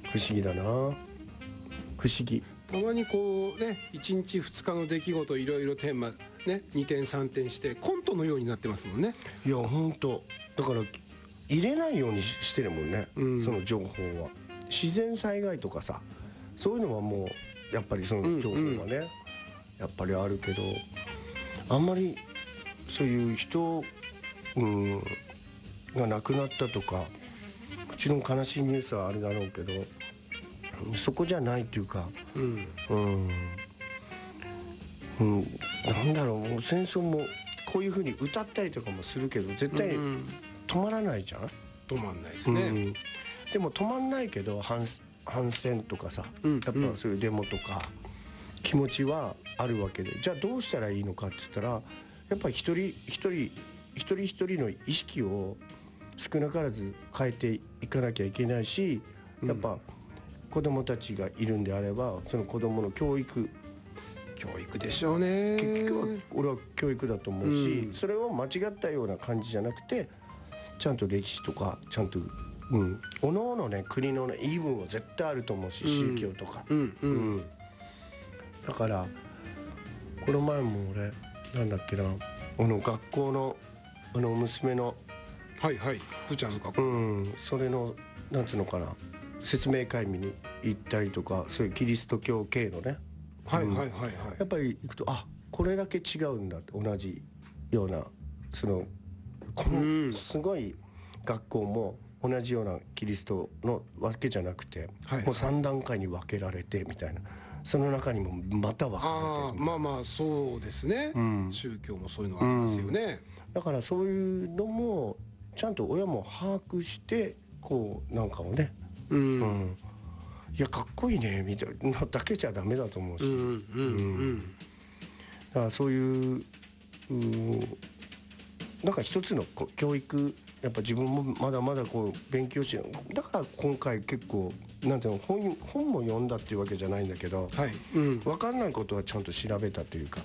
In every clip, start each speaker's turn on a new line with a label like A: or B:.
A: 不思議だな、不思議。
B: たまにこうね1日2日の出来事いろいろテーマね2点3点してコントのようになってますもんね。
A: いやほんとだから入れないようにしてるもんね、その情報は。自然災害とかさそういうのはもうやっぱりその情報がね、やっぱりあるけど、あんまりそういう人、が亡くなったとかもちろん悲しいニュースはあるだろうけど、そこじゃないっていうか、なんだろう、もう戦争もこういう風に歌ったりとかもするけど絶対止まらないじゃん。
B: 止まんないですね、
A: でも止まんないけど反戦とかさ、やっぱそういうデモとか気持ちはあるわけで、じゃあどうしたらいいのかって言ったら、やっぱり一人一人の意識を少なからず変えていかなきゃいけないし、やっぱ子供たちがいるんであればその子供の教育
B: でしょうね。
A: 結局は俺は教育だと思うし、それを間違ったような感じじゃなくてちゃんと歴史とかちゃんとおのおのね国のね言い分は絶対あると思うし、宗教とか、だからこの前も俺なんだっけな、学校の娘の
B: はいはいプーちゃんの学校、
A: それのなんつうのかな、説明会見に行ったりとか、そういうキリスト教系のね、やっぱり行くとこれだけ違うんだって、同じようなこのすごい学校も同じようなキリストのわけじゃなくて、もう3段階に分けられてみたいな、その中にもまた分かれて、
B: まあそうですね、宗教もそういうのありますよね、
A: だからそういうのもちゃんと親も把握してこうなんかをね、いやかっこいいねみたいなだけじゃダメだと思うし、だからそういうなんか一つの教育、やっぱ自分もまだまだこう勉強して、だから今回結構なんていうの、本も読んだっていうわけじゃないんだけど、分かんないことはちゃんと調べたというか、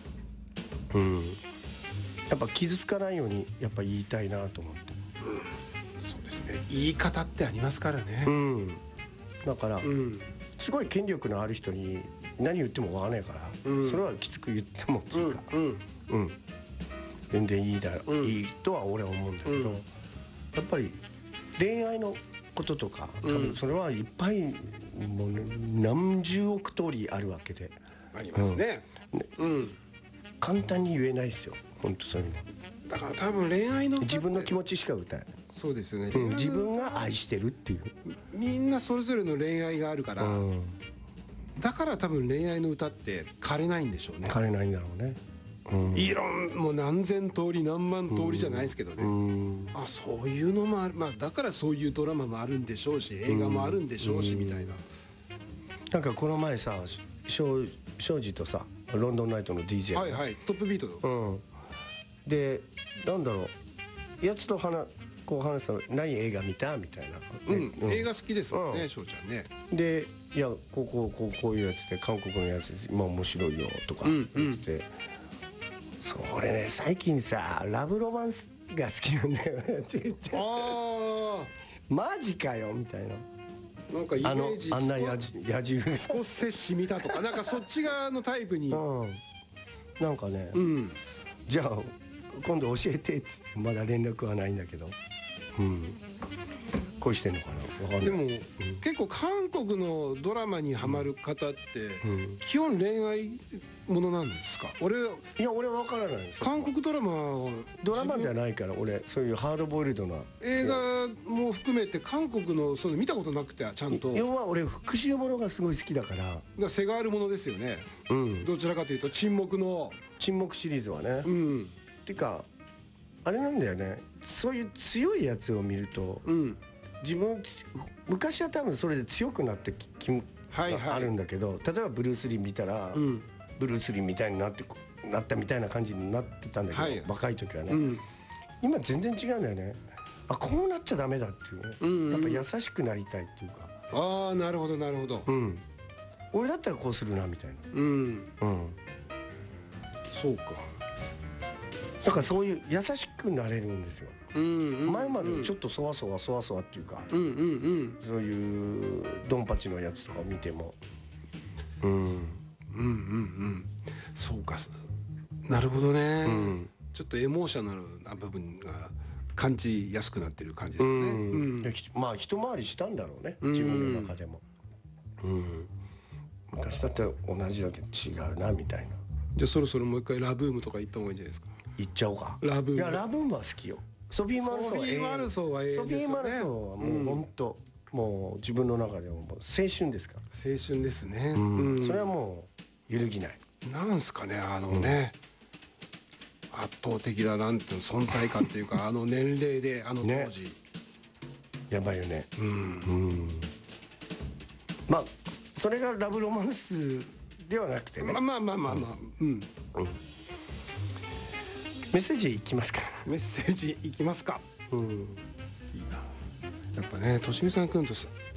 A: やっぱ傷つかないようにやっぱ言いたいなと思って、
B: そうですね、言い方ってありますからね、
A: だから、すごい権力のある人に何言っても分からないから、それはきつく言ってもっていうか、全然いいいいとは俺は思うんだけど、やっぱり恋愛のこととか多分それはいっぱいもう何十億通りあるわけで
B: ありますね、
A: 簡単に言えないですよ本当そういうの。
B: だから多分恋愛の
A: 自分の気持ちしか歌えない。
B: そうですよね、
A: 自分が愛してるっていう、
B: みんなそれぞれの恋愛があるから、だから多分恋愛の歌って枯れないんでしょうね。
A: 枯れないんだろうね。
B: もう何千通り何万通りじゃないですけどね、そういうのもある、だからそういうドラマもあるんでしょうし、映画もあるんでしょうし、みたいな。
A: なんかこの前さ庄司とさロンドンナイトの DJ
B: トップビート
A: でなんだろう、やつとこう話したら何映画見たみたいな、
B: 映画好きですもんね、翔ちゃんね。
A: でいやこういうやつで韓国のやつ面白いよとか言って、それね最近さラブロマンスが好きなんだよねって言って、マジかよみたいな、
B: なんかイメージ
A: あんな野獣
B: スコセッシ見たとかなんかそっち側のタイプに、
A: なんかね、じゃあ今度教えてっつってまだ連絡はないんだけど、恋してんのかな分かんない。
B: でも、結構韓国のドラマにハマる方って、基本恋愛ものなんですか？俺は
A: 分からないんですよ。
B: 韓国ドラマ
A: ではないから、俺そういうハードボイルドな
B: 映画も含めて韓国のそういうの見たことなくて、ちゃんと
A: 要は俺復讐ものがすごい好きだから、
B: セガールものですよね、どちらかというと沈黙
A: シリーズはね、てかあれなんだよね、そういう強いやつを見ると、自分昔は多分それで強くなってあるんだけど、例えばブルース・リー見たら、ブルース・リーみたいになったみたいな感じになってたんだけど、若い時はね、今全然違うんだよね。こうなっちゃダメだっていうね、やっぱ優しくなりたいっていうか、
B: なるほどなるほど、
A: 俺だったらこうするなみたいな、
B: そうか。
A: だからそういう優しくなれるんですよ。前までちょっとそわそわっていうか、そういうドンパチのやつとか見ても。
B: そうか、なるほどね、ちょっとエモーショナルな部分が感じやすくなってる感じですよね。
A: まあ一回りしたんだろうね、自分の中でも。昔だって同じだけど違うなみたいな。
B: じゃあそろそろもう一回ラブームとか行った方がいいんじゃないですか。
A: 行っちゃおうか。
B: ラブーム。
A: いやラブームは好きよ。ソフィー・マルソーは永遠。
B: ソフィー・マルソーは永遠ですよね。
A: ソフィー・マルソーはもう本当、もう自分の中でももう青春ですから。
B: 青春ですね。
A: それはもう揺るぎない。
B: なんすかね、圧倒的ななんていう存在感っていうか年齢で当時、
A: やばいよね。まあそれがラブロマンスではなくてね。
B: まあメ
A: ッセージいきますか。
B: メッセージいきますか。いいな。やっぱね、としみさん来ると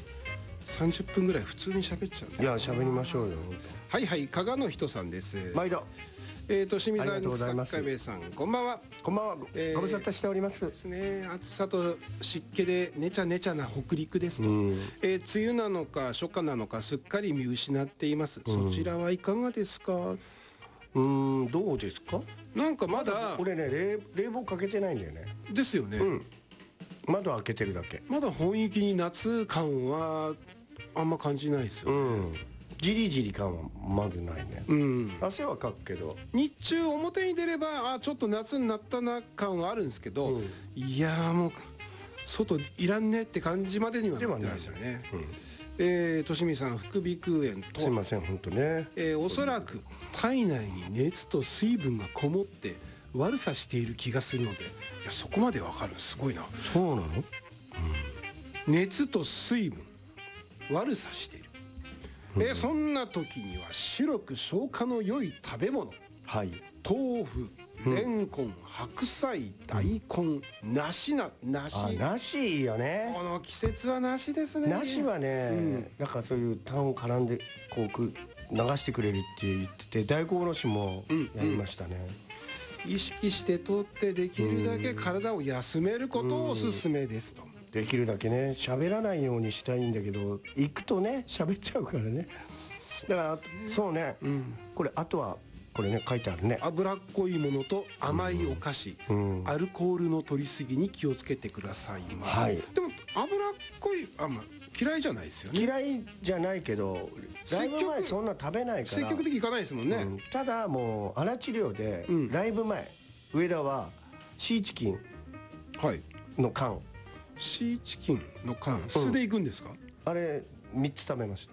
B: 30分ぐらい普通に喋っちゃう。
A: いや喋りましょうよ。
B: はいはい、加賀の人さんです。
A: 毎度。
B: としみさん、作家名さん、こんばんは。
A: こんばんは。ご無沙汰しております。
B: ですね。暑さと湿気でねちゃねちゃな北陸ですと。梅雨なのか初夏なのかすっかり見失っています。そちらはいかがですか。
A: どうですか。
B: なんかまだ
A: 俺ね冷房かけてないんだよね。
B: ですよね。
A: 窓開けてるだけ。
B: まだ本域に夏感はあんま感じないですよね。
A: じりじり感はまずないね。汗はかくけど
B: 日中表に出ればちょっと夏になったな感はあるんですけど、いやもう外いらんねって感じまでにはなってないですよね。としみさん、副鼻腔炎と
A: すいません本当ね。
B: おそらく体内に熱と水分がこもって悪さしている気がするので、いやそこまでわかる、すごいな。
A: そうなの。
B: 熱と水分悪さしている。そんな時には白く消化の良い食べ物、豆腐、レンコン、白菜、大根、梨いいよね。この季節は梨ですね。
A: 梨はね、なんかそういう痰を絡んでこう流してくれるって言ってて、大根おろしもやりましたね。
B: 意識して取ってできるだけ体を休めることをおすすめですと。
A: できるだけね喋らないようにしたいんだけど、行くとね喋っちゃうからね。だからそうね、これあとはこれね書いてあるね。
B: 脂っこいものと甘いお菓子、アルコールの摂りすぎに気をつけてくださいませ。でも脂っこい嫌いじゃないですよね。
A: 嫌いじゃないけどライブ前そんな食べないから
B: 積極的にいかないですもんね。
A: ただもう荒治療でライブ前上田はシーチキンの缶、
B: シーチキンの缶酢でいくんですか。
A: あれ3つ食べました。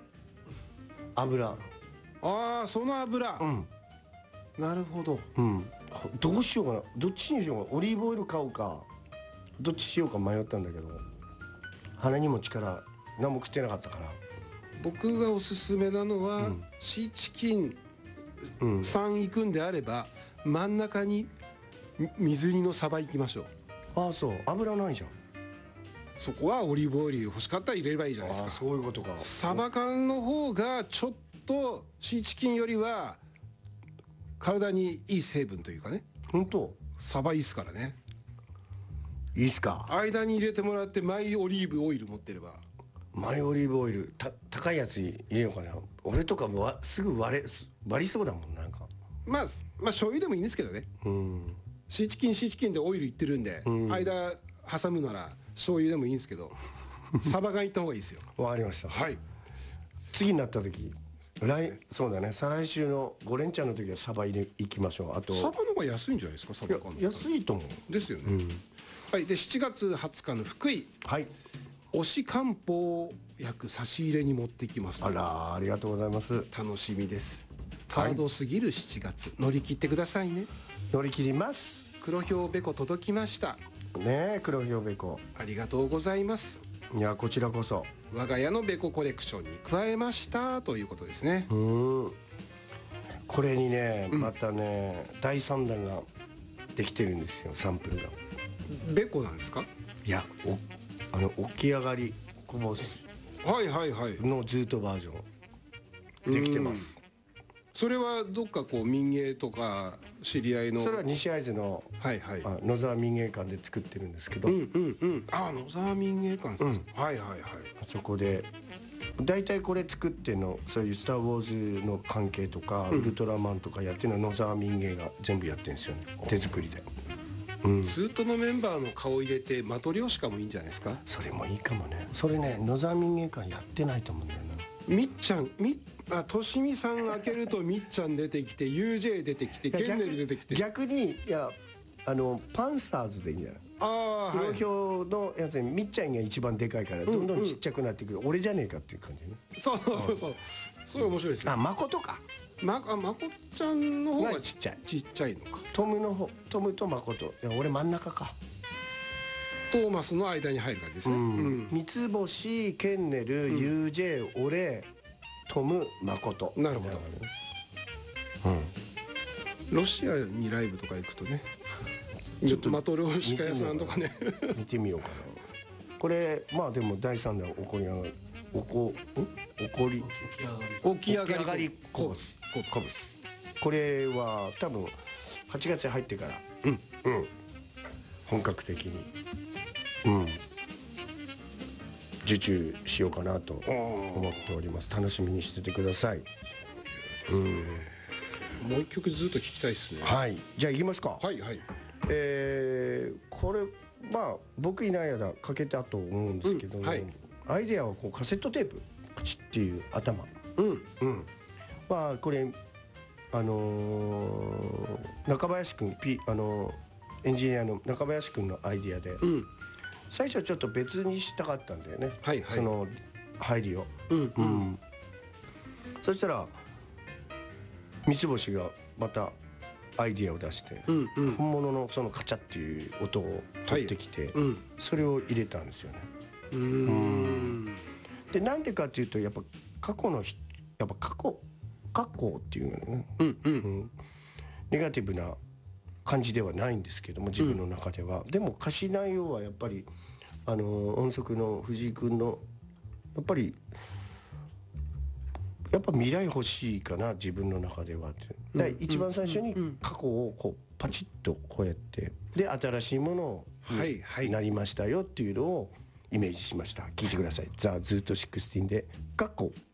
A: 油。
B: その油。なるほど。
A: どうしようかな、どっちにしようか。オリーブオイル買おうかどっちしようか迷ったんだけど、鼻にも力何も食ってなかったから。
B: 僕がおすすめなのは、シーチキン3いくんであれば真ん中に水煮のサバいきましょう。
A: そう、油ないじゃん。
B: そこはオリーブオイル欲しかったら入れればいいじゃないですか。
A: そういうことか。
B: サバ缶の方がちょっとシーチキンよりは体にいい成分というかね。
A: 本当。
B: サバいいっすからね。
A: いいっすか。
B: 間に入れてもらってマイオリーブオイル持ってれば。
A: マイオリーブオイル高いやつ入れようかな。俺とかもすぐ割りそうだもんなんか。
B: まあ醤油でもいいんですけどね。シーチキンでオイルいってるんで、間挟むなら醤油でもいいんですけどサバがいった方がいいですよ。
A: わかりました。次になった時、そうだね、再来週の5連チャンの時はサバ行きましょう。あと
B: サバの方が安いんじゃないですか。サバ缶
A: 安いと思う
B: ですよね。で7月20日の福井、推し漢方薬差し入れに持ってきます。
A: ありがとうございます。
B: 楽しみです。ハードすぎる7月、乗り切ってくださいね。
A: 乗り切ります。
B: 黒ひょうべこ届きました
A: ね。黒ひょうべこ
B: ありがとうございます。
A: いやこちらこそ
B: 我が家のべこコレクションに加えましたということですね。
A: これにねまたね、第3弾ができてるんですよ。サンプルが
B: べこなんですか。
A: いや起き上がりこぼすのズートバージョンできてます。
B: それはどっか民芸とか知り合いの。
A: それは西会津の野沢民芸館で作ってるんですけど。
B: 野沢民芸館さん。
A: あそこで大体これ作ってのそういう「スター・ウォーズ」の関係とか、ウルトラマンとかやってるのは野沢民芸が全部やってるんですよね、手作りで。
B: ずっとのメンバーの顔入れてマトリョーシカもいいんじゃないですか。
A: それもいいかもね。それね、野沢民芸館やってないと思うんだよな。
B: みっちゃん、としみさん開けるとみっちゃん出てきて UJ 出てきてケンネル出てきて、
A: 逆にいやパンサーズでいいんじゃない。黒ひょうのやつにみっちゃんが一番でかいからどんどんちっちゃくなってくる、俺じゃねえかっていう感じね。
B: そうそれ面白いですよ。
A: 誠か。
B: まこちゃんの方が
A: ちっちゃい
B: のか。
A: トムと誠。いや俺真ん中か。
B: トーマスの間に入る感じですね。
A: 三つ星、ケンネル、UJ、俺、トム、誠。
B: なるほど。ロシアにライブとか行くとね、ちょっとマトリョーシカ屋さんとかね
A: 見てみようかな。これまあでも第3弾起き上がりこぶす。これは多分8月に入ってから本格的に受注しようかなと思っております。楽しみにしててください。
B: もう一曲ずっと聴きたいですね。
A: はい、じゃあいきますか。
B: はい。
A: これまあ僕いない間かけたと思うんですけども、アイデアはこうカセットテーププチっていう頭。まあこれ中林くんエンジニアの中林くんのアイデアで、最初はちょっと別にしたかったんだよね。その入りを。そしたら三つ星がまたアイディアを出して、本物のそのカチャっていう音を取ってきて、それを入れたんですよね。でなんでかっていうとやっぱ過去っていうのね、ネガティブな感じではないんですけども、自分の中では。でも歌詞内容はやっぱり音速の藤井君のやっぱ未来欲しいかな、自分の中ではって。一番最初に過去をこうパチッとこうやってで新しいものになりましたよっていうのをイメージしました。聞いてください。ザ・ズート16で過去。